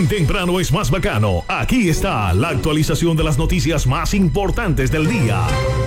Bien temprano es más bacano. Aquí está la actualización de las noticias más importantes del día.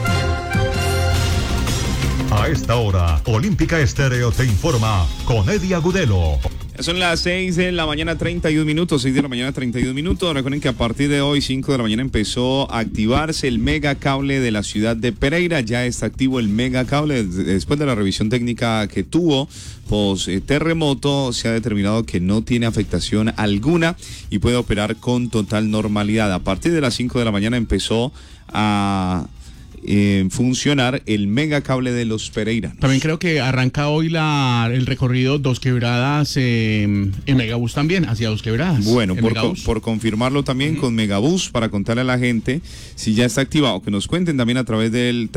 A esta hora, Olímpica Estéreo te informa con Eddie Agudelo. Son las 6 de la mañana, 31 minutos, 6 de la mañana, 31 minutos. Recuerden que a partir de hoy, 5 de la mañana, empezó a activarse el megacable de la ciudad de Pereira. Ya está activo el megacable. Después de la revisión técnica que tuvo post terremoto, se ha determinado que no tiene afectación alguna y puede operar con total normalidad. A partir de las 5 de la mañana empezó a funcionar el megacable de los pereiranos. También creo que arranca hoy el recorrido Dos Quebradas en Megabús también, hacia Dos Quebradas. Bueno, por confirmarlo también con Megabús, para contarle a la gente si ya está activado, que nos cuenten también a través del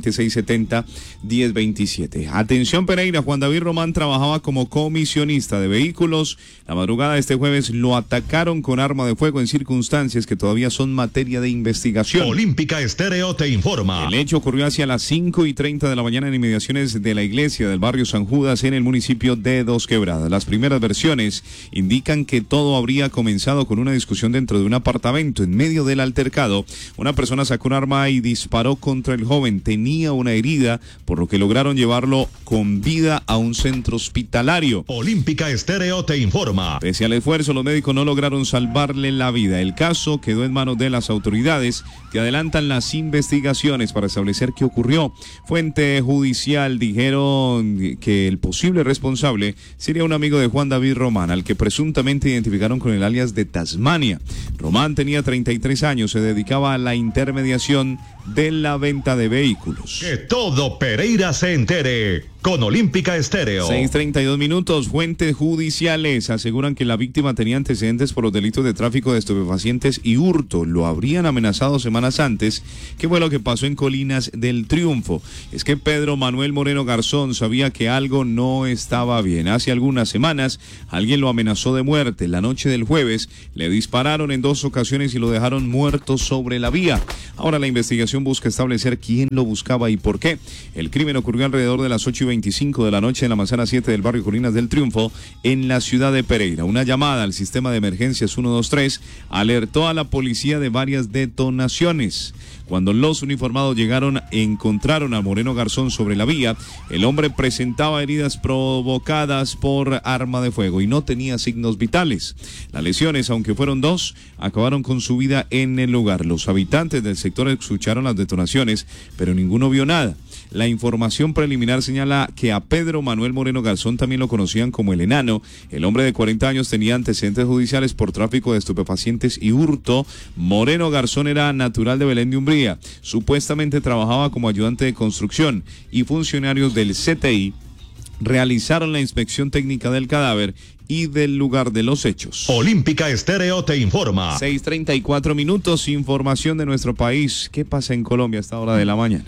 320-670-1027. Atención Pereira, Juan David Román trabajaba como comisionista de vehículos. La madrugada de este jueves lo atacaron con arma de fuego en circunstancias que todavía son materia de investigación. Olímpica Estéreo te informa. El hecho ocurrió hacia las 5:30 de la mañana en inmediaciones de la iglesia del barrio San Judas en el municipio de Dos Quebradas. Las primeras versiones indican que todo habría comenzado con una discusión dentro de un apartamento. En medio del altercado, una persona sacó un arma y disparó contra el joven. Tenía una herida, por lo que lograron llevarlo con vida a un centro hospitalario. Olímpica Estéreo te informa. Pese al esfuerzo, los médicos no lograron salvarle la vida. El caso quedó en manos de las autoridades, que adelantan las investigaciones para establecer qué ocurrió. Fuente judicial dijeron que el posible responsable sería un amigo de Juan David Román, al que presuntamente identificaron con el alias de Tasmania. Román tenía 33 años, se dedicaba a la intermediación de la venta de vehículos. Que todo Pereira se entere con Olímpica Estéreo. 6:32 minutos. Fuentes judiciales aseguran que la víctima tenía antecedentes por los delitos de tráfico de estupefacientes y hurto. Lo habrían amenazado semanas antes. ¿Qué fue lo que pasó en Colinas del Triunfo? Es que Pedro Manuel Moreno Garzón sabía que algo no estaba bien. Hace algunas semanas alguien lo amenazó de muerte. La noche del jueves le dispararon en 2 ocasiones y lo dejaron muerto sobre la vía. Ahora la investigación busca establecer quién lo buscaba y por qué. El crimen ocurrió alrededor de las 8:25 de la noche en la manzana 7 del barrio Colinas del Triunfo, en la ciudad de Pereira. Una llamada al sistema de emergencias 123 alertó a la policía de varias detonaciones. Cuando los uniformados llegaron, encontraron a Moreno Garzón sobre la vía. El hombre presentaba heridas provocadas por arma de fuego y no tenía signos vitales. Las lesiones, aunque fueron 2, acabaron con su vida en el lugar. Los habitantes del sector escucharon las detonaciones, pero ninguno vio nada. La información preliminar señala que a Pedro Manuel Moreno Garzón también lo conocían como el Enano. El hombre de 40 años tenía antecedentes judiciales por tráfico de estupefacientes y hurto. Moreno Garzón era natural de Belén de Umbría. Supuestamente trabajaba como ayudante de construcción y funcionarios del CTI realizaron la inspección técnica del cadáver y del lugar de los hechos. Olímpica Estéreo te informa. 6:34 minutos, información de nuestro país. ¿Qué pasa en Colombia a esta hora de la mañana?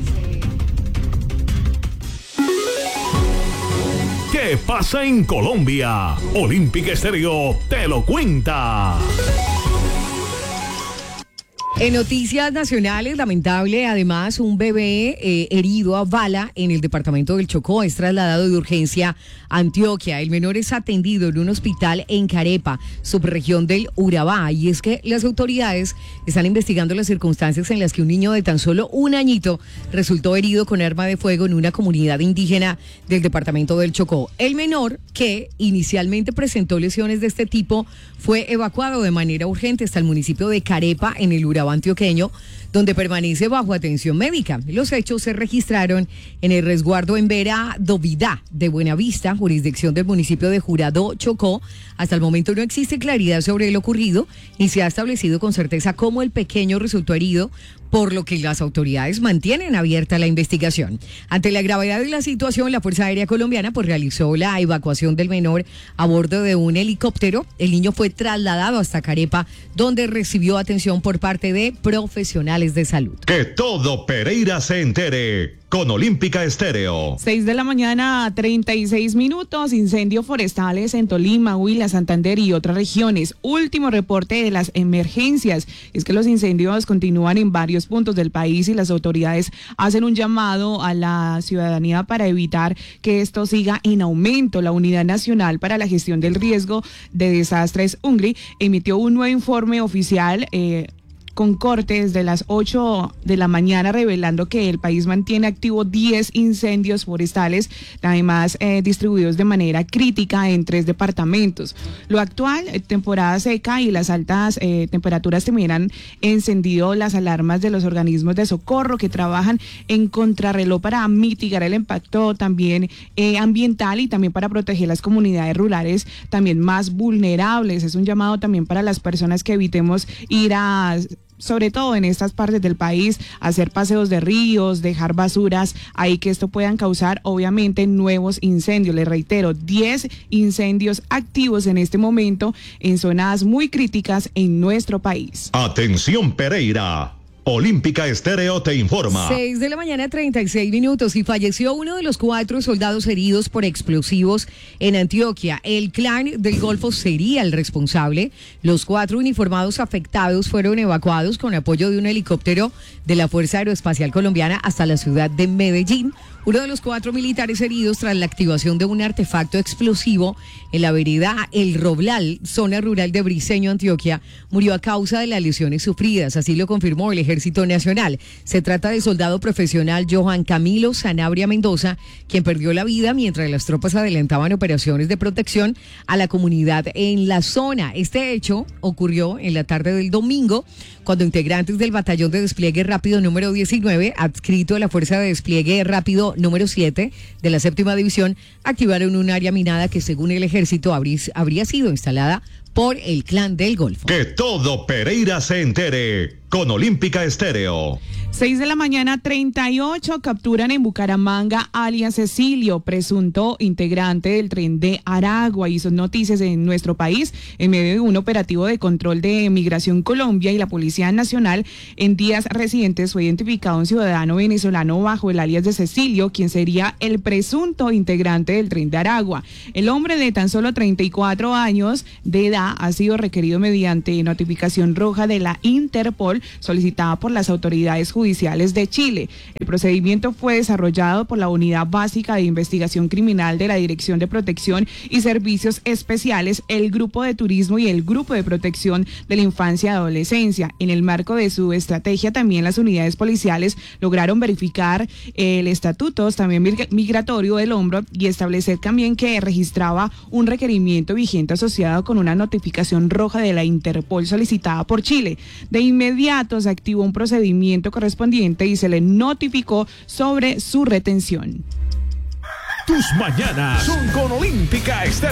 ¿Qué pasa en Colombia? Olímpica Estéreo te lo cuenta. En noticias nacionales, lamentable, además, un bebé herido a bala en el departamento del Chocó es trasladado de urgencia a Antioquia. El menor es atendido en un hospital en Carepa, subregión del Urabá. Y es que las autoridades están investigando las circunstancias en las que un niño de tan solo 1 añito resultó herido con arma de fuego en una comunidad indígena del departamento del Chocó. El menor, que inicialmente presentó lesiones de este tipo, fue evacuado de manera urgente hasta el municipio de Carepa, en el Urabá antioqueño, donde permanece bajo atención médica. Los hechos se registraron en el resguardo en Vera Dovidá de Buenavista, jurisdicción del municipio de Jurado, Chocó. Hasta el momento no existe claridad sobre lo ocurrido y se ha establecido con certeza cómo el pequeño resultó herido, por lo que las autoridades mantienen abierta la investigación. Ante la gravedad de la situación, la Fuerza Aérea Colombiana realizó la evacuación del menor a bordo de un helicóptero. El niño fue trasladado hasta Carepa, donde recibió atención por parte de profesionales municipales de salud. Que todo Pereira se entere con Olímpica Estéreo. 6:36 a.m, incendios forestales en Tolima, Huila, Santander y otras regiones. Último reporte de las emergencias. Es que los incendios continúan en varios puntos del país y las autoridades hacen un llamado a la ciudadanía para evitar que esto siga en aumento. La Unidad Nacional para la Gestión del Riesgo de Desastres, UNGRI, emitió un nuevo informe oficial con cortes de las 8 de la mañana, revelando que el país mantiene activo 10 incendios forestales, además distribuidos de manera crítica en 3 departamentos. Lo actual, temporada seca y las altas temperaturas también han encendido las alarmas de los organismos de socorro que trabajan en contrarreloj para mitigar el impacto también ambiental y también para proteger las comunidades rurales también más vulnerables. Es un llamado también para las personas que evitemos ir sobre todo en estas partes del país, hacer paseos de ríos, dejar basuras ahí, que esto puedan causar obviamente nuevos incendios. Les reitero, 10 incendios activos en este momento en zonas muy críticas en nuestro país. Atención Pereira. Olímpica Estéreo te informa. 6:36 a.m. y falleció uno de los 4 soldados heridos por explosivos en Antioquia. El clan del Golfo sería el responsable. Los 4 uniformados afectados fueron evacuados con apoyo de un helicóptero de la Fuerza Aeroespacial Colombiana hasta la ciudad de Medellín. Uno de los 4 militares heridos tras la activación de un artefacto explosivo en la vereda El Roblal, zona rural de Briceño, Antioquia, murió a causa de las lesiones sufridas. Así lo confirmó el Ejército Nacional. Se trata del soldado profesional Johan Camilo Sanabria Mendoza, quien perdió la vida mientras las tropas adelantaban operaciones de protección a la comunidad en la zona. Este hecho ocurrió en la tarde del domingo, cuando integrantes del Batallón de Despliegue Rápido número 19, adscrito a la Fuerza de Despliegue Rápido número 7 de la 7ª División, activaron un área minada que, según el Ejército, habría sido instalada por el Clan del Golfo. Que todo Pereira se entere con Olímpica Estéreo. 6:38 a.m, capturan en Bucaramanga alias Cecilio, presunto integrante del Tren de Aragua. Y son noticias en nuestro país en medio de un operativo de control de Migración Colombia y la Policía Nacional. En días recientes fue identificado un ciudadano venezolano bajo el alias de Cecilio, quien sería el presunto integrante del Tren de Aragua. El hombre, de tan solo 34 años de edad, ha sido requerido mediante notificación roja de la Interpol, solicitada por las autoridades judiciales de Chile. El procedimiento fue desarrollado por la Unidad Básica de Investigación Criminal de la Dirección de Protección y Servicios Especiales, el Grupo de Turismo y el Grupo de Protección de la Infancia y Adolescencia. En el marco de su estrategia, también las unidades policiales lograron verificar el estatuto también migratorio del hombre y establecer también que registraba un requerimiento vigente asociado con una notificación roja de la Interpol solicitada por Chile. De inmediato se activó un procedimiento correspondiente y se le notificó sobre su retención. Tus mañanas son con Olímpica Estéreo.